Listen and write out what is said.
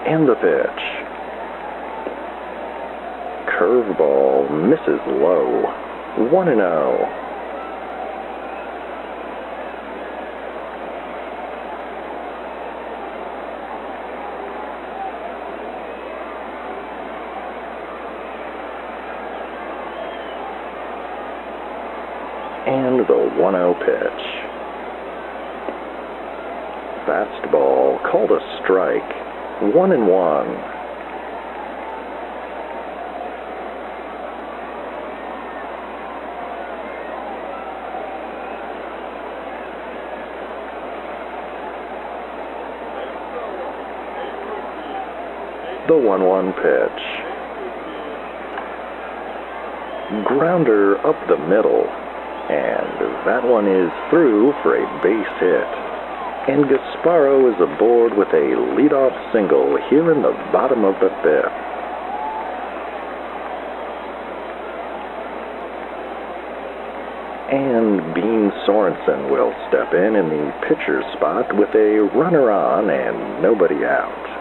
And the pitch. Curveball misses low. 1-0. And the 1-0 pitch. Fastball called a strike. 1-1. The 1-1 pitch. Grounder up the middle. And that one is through for a base hit. And Gasparo is aboard with a leadoff single here in the bottom of the fifth. And Bean Sorensen will step in the pitcher's spot with a runner on and nobody out.